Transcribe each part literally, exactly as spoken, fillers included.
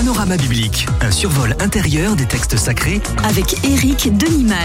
Panorama biblique, un survol intérieur des textes sacrés avec Éric Denimal.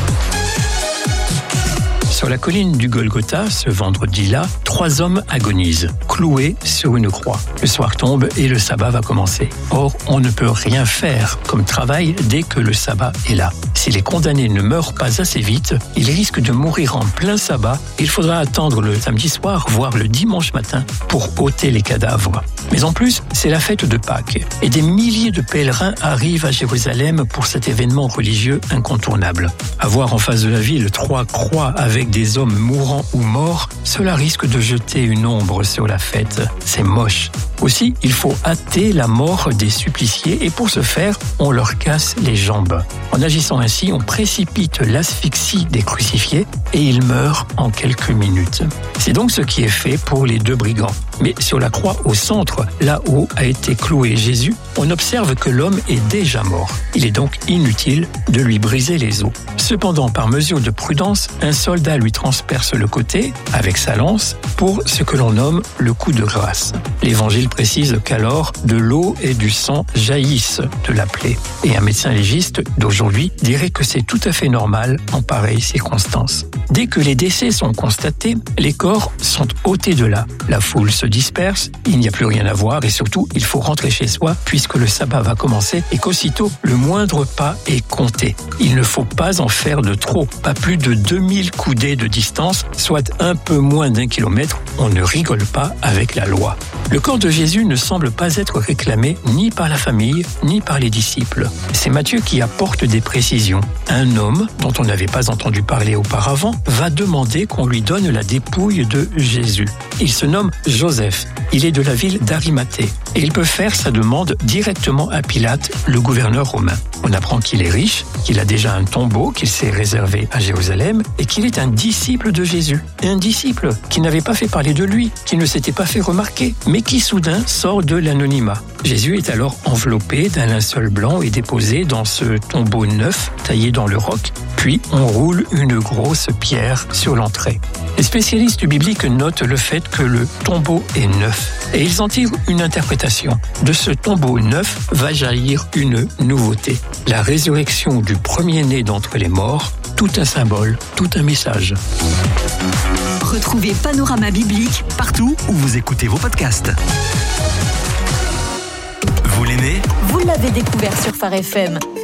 Sur la colline du Golgotha, ce vendredi-là, trois hommes agonisent, cloués sur une croix. Le soir tombe et le sabbat va commencer. Or, on ne peut rien faire comme travail dès que le sabbat est là. Si les condamnés ne meurent pas assez vite, ils risquent de mourir en plein sabbat. Il faudra attendre le samedi soir, voire le dimanche matin, pour ôter les cadavres. Mais en plus, c'est la fête de Pâques. Et des milliers de pèlerins arrivent à Jérusalem pour cet événement religieux incontournable. Avoir en face de la ville trois croix avec des hommes mourants ou morts, cela risque de jeter une ombre sur la fête. C'est moche. Aussi, il faut hâter la mort des suppliciés et pour ce faire, on leur casse les jambes. En agissant ainsi, on précipite l'asphyxie des crucifiés et ils meurent en quelques minutes. C'est donc ce qui est fait pour les deux brigands. Mais sur la croix au centre, là où a été cloué Jésus, on observe que l'homme est déjà mort. Il est donc inutile de lui briser les os. Cependant, par mesure de prudence, un soldat lui transperce le côté avec sa lance pour ce que l'on nomme le coup de grâce. L'Évangile précise qu'alors de l'eau et du sang jaillissent de la plaie. Et un médecin légiste d'aujourd'hui dirait que c'est tout à fait normal en pareilles circonstances. Dès que les décès sont constatés, les corps sont ôtés de là. La foule se disperse, il n'y a plus rien à voir et surtout, il faut rentrer chez soi puisque le sabbat va commencer et qu'aussitôt, le moindre pas est compté. Il ne faut pas en faire de trop, pas plus de deux mille coudées de distance, soit un peu moins d'un kilomètre, on ne rigole pas avec la loi. Le corps de Jésus ne semble pas être réclamé ni par la famille, ni par les disciples. C'est Matthieu qui apporte des précisions. Un homme, dont on n'avait pas entendu parler auparavant, va demander qu'on lui donne la dépouille de Jésus. Il se nomme Joseph. Il est de la ville d'Arimathée et il peut faire sa demande directement à Pilate, le gouverneur romain. On apprend qu'il est riche, qu'il a déjà un tombeau qu'il s'est réservé à Jérusalem et qu'il est un disciple de Jésus. Un disciple qui n'avait pas fait parler de lui, qui ne s'était pas fait remarquer, mais qui soudain sort de l'anonymat. Jésus est alors enveloppé d'un linceul blanc et déposé dans ce tombeau neuf taillé dans le roc, puis on roule une grosse pierre sur l'entrée. Les spécialistes bibliques notent le fait que le tombeau est neuf et ils en tirent une interprétation. De ce tombeau neuf va jaillir une nouveauté, la résurrection du premier-né d'entre les morts, tout un symbole, tout un message. Retrouvez Panorama biblique partout où vous écoutez vos podcasts. Vous l'aimez ? Vous l'avez découvert sur Phare F M.